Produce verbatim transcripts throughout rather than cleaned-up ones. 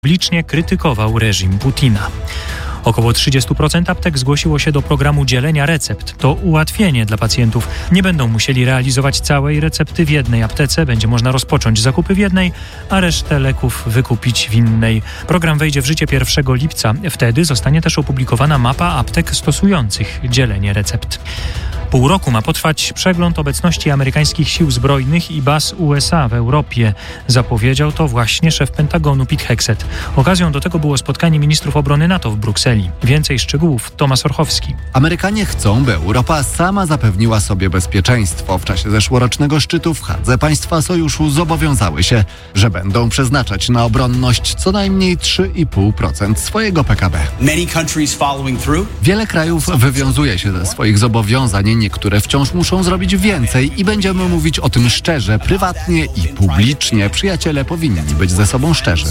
publicznie krytykował reżim Putina. Około trzydzieści procent aptek zgłosiło się do programu dzielenia recept. To ułatwienie dla pacjentów. Nie będą musieli realizować całej recepty w jednej aptece. Będzie można rozpocząć zakupy w jednej, a resztę leków wykupić w innej. Program wejdzie w życie pierwszego lipca. Wtedy zostanie też opublikowana mapa aptek stosujących dzielenie recept. Pół roku ma potrwać przegląd obecności amerykańskich sił zbrojnych i baz U S A w Europie. Zapowiedział to właśnie szef Pentagonu Pete Hegseth. Okazją do tego było spotkanie ministrów obrony NATO w Brukseli. Więcej szczegółów Tomasz Orchowski. Amerykanie chcą, by Europa sama zapewniła sobie bezpieczeństwo. W czasie zeszłorocznego szczytu w Hadze państwa sojuszu zobowiązały się, że będą przeznaczać na obronność co najmniej trzy i pół procent swojego P K B. Wiele krajów wywiązuje się ze swoich zobowiązań. Niektóre wciąż muszą zrobić więcej i będziemy mówić o tym szczerze, prywatnie i publicznie. Przyjaciele powinni być ze sobą szczerzy.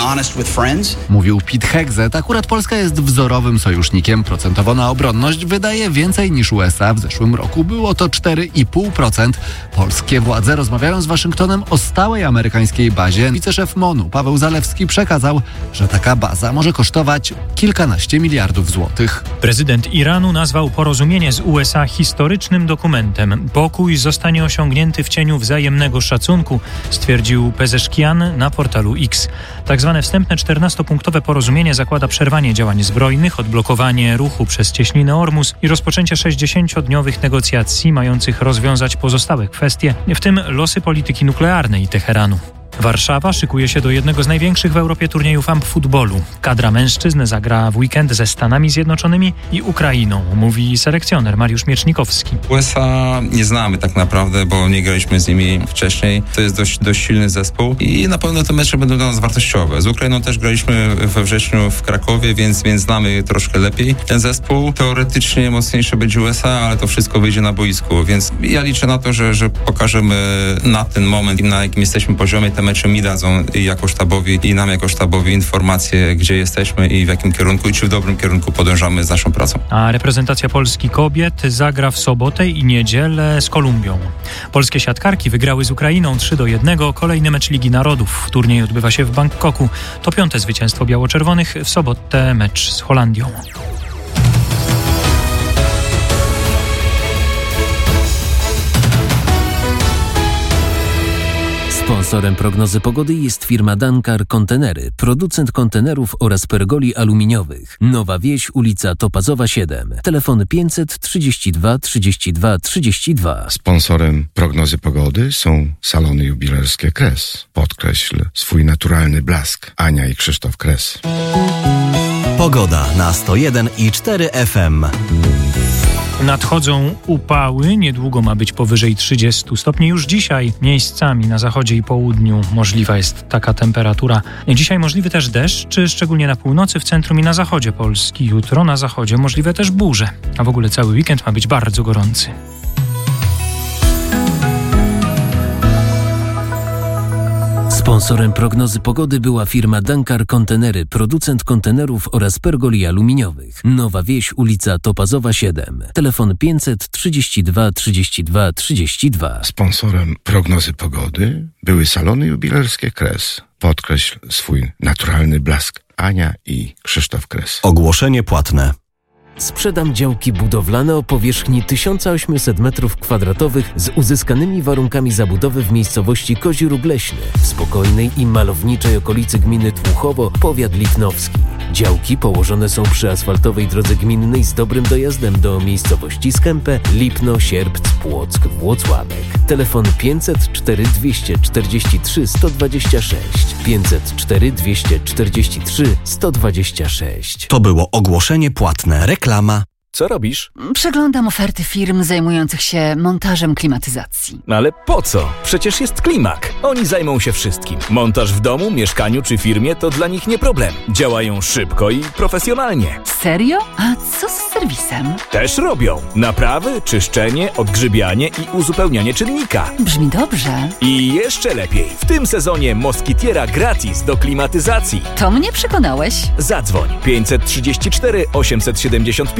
Mówił Pete Hegseth. Akurat Polska jest wzorowym sojusznikiem. Procentowo na obronność wydaje więcej niż U S A. W zeszłym roku było to cztery i pół procent. Polskie władze rozmawiają z Waszyngtonem o stałej amerykańskiej bazie. Wiceszef MONU Paweł Zalewski przekazał, że taka baza może kosztować kilkanaście miliardów złotych. Prezydent Iranu nazwał porozumienie z U S A historycznym dokumentem. Pokój zostanie osiągnięty w cieniu wzajemnego szacunku, stwierdził Pezeszkian na portalu X. Tak zwane wstępne czternastopunktowe porozumienie zakłada przerwanie działań zbrojnych, odblokowanie ruchu przez cieśninę Ormus i rozpoczęcie sześćdziesięciodniowych negocjacji mających rozwiązać pozostałe kwestie, w tym losy polityki nuklearnej Teheranu. Warszawa szykuje się do jednego z największych w Europie turniejów amp-futbolu. Kadra mężczyzn zagra w weekend ze Stanami Zjednoczonymi i Ukrainą, mówi selekcjoner Mariusz Miecznikowski. U S A nie znamy tak naprawdę, bo nie graliśmy z nimi wcześniej. To jest dość, dość silny zespół i na pewno te mecze będą dla nas wartościowe. Z Ukrainą też graliśmy we wrześniu w Krakowie, więc, więc znamy troszkę lepiej ten zespół. Teoretycznie mocniejsze będzie U S A, ale to wszystko wyjdzie na boisku, więc ja liczę na to, że, że pokażemy na ten moment, na jakim jesteśmy poziomie, te mecze mi dadzą jako sztabowi i nam jako sztabowi informacje, gdzie jesteśmy i w jakim kierunku i czy w dobrym kierunku podążamy z naszą pracą. A reprezentacja Polski kobiet zagra w sobotę i niedzielę z Kolumbią. Polskie siatkarki wygrały z Ukrainą trzy do jednego. Kolejny mecz Ligi Narodów. Turniej odbywa się w Bangkoku. To piąte zwycięstwo biało-czerwonych. W sobotę mecz z Holandią. Sponsorem prognozy pogody jest firma Dankar Kontenery, producent kontenerów oraz pergoli aluminiowych. Nowa Wieś, ulica Topazowa siedem. Telefon pięćset trzydzieści dwa trzydzieści dwa trzydzieści dwa. Sponsorem prognozy pogody są salony jubilerskie Kres. Podkreśl swój naturalny blask. Ania i Krzysztof Kres. Pogoda na sto jeden i cztery F M. Nadchodzą upały, niedługo ma być powyżej trzydziestu stopni. Już dzisiaj miejscami na zachodzie i południu możliwa jest taka temperatura. Dzisiaj możliwy też deszcz, szczególnie na północy, w centrum i na zachodzie Polski. Jutro na zachodzie możliwe też burze, a w ogóle cały weekend ma być bardzo gorący. Sponsorem prognozy pogody była firma Dankar Kontenery, producent kontenerów oraz pergoli aluminiowych. Nowa Wieś, ulica Topazowa siedem. Telefon pięćset trzydzieści dwa trzydzieści dwa trzydzieści dwa. Sponsorem prognozy pogody były salony jubilerskie Kres. Podkreśl swój naturalny blask. Ania i Krzysztof Kres. Ogłoszenie płatne. Sprzedam działki budowlane o powierzchni tysiąc osiemset metrów kwadratowych z uzyskanymi warunkami zabudowy w miejscowości Kozi Róg Leśny, w spokojnej i malowniczej okolicy gminy Tłuchowo, powiat lipnowski. Działki położone są przy asfaltowej drodze gminnej z dobrym dojazdem do miejscowości Skępę, Lipno, Sierpc, Płock, Włocławek. Telefon pięćset cztery dwieście czterdzieści trzy sto dwadzieścia sześć. pięćset cztery dwieście czterdzieści trzy sto dwadzieścia sześć. To było ogłoszenie płatne. Reklama. Co robisz? Przeglądam oferty firm zajmujących się montażem klimatyzacji. Ale po co? Przecież jest Klimak. Oni zajmą się wszystkim. Montaż w domu, mieszkaniu czy firmie to dla nich nie problem. Działają szybko i profesjonalnie. Serio? A co z serwisem? Też robią. Naprawy, czyszczenie, odgrzybianie i uzupełnianie czynnika. Brzmi dobrze. I jeszcze lepiej. W tym sezonie Moskitiera gratis do klimatyzacji. To mnie przekonałeś. Zadzwoń pięćset trzydzieści cztery osiemset siedemdziesiąt pięć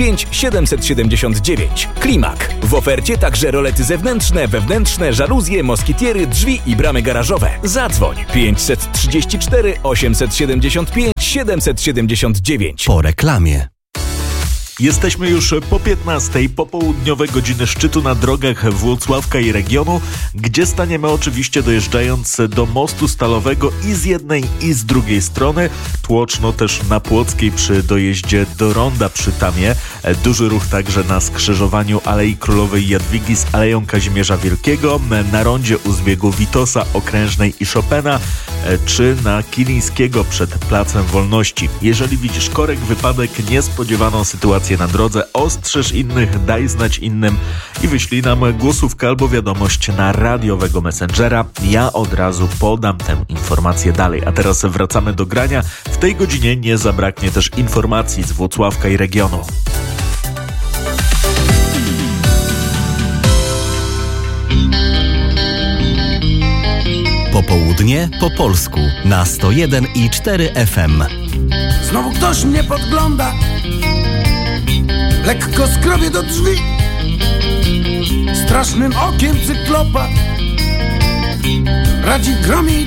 siedemset siedemdziesiąt dziewięć. Klimak. W ofercie także rolety zewnętrzne, wewnętrzne, żaluzje, moskitiery, drzwi i bramy garażowe. Zadzwoń pięćset trzydzieści cztery osiemset siedemdziesiąt pięć siedemset siedemdziesiąt dziewięć. Po reklamie. Jesteśmy już po piętnastej, popołudniowe godziny szczytu na drogach Włocławka i regionu, gdzie staniemy oczywiście dojeżdżając do mostu stalowego i z jednej i z drugiej strony. Tłoczno też na Płockiej przy dojeździe do Ronda przy Tamie. Duży ruch także na skrzyżowaniu Alei Królowej Jadwigi z Aleją Kazimierza Wielkiego, na rondzie u zbiegu Witosa, Okrężnej i Chopina, czy na Kilińskiego przed Placem Wolności. Jeżeli widzisz korek, wypadek, niespodziewaną sytuację na drodze, ostrzeż innych, daj znać innym i wyślij nam głosówkę albo wiadomość na radiowego Messengera. Ja od razu podam tę informację dalej. A teraz wracamy do grania. W tej godzinie nie zabraknie też informacji z Włocławka i regionu. Popołudnie po polsku na sto jeden i cztery F M. Znowu ktoś mnie podgląda, lekko skrobie do drzwi, strasznym okiem cyklopa radzi gromie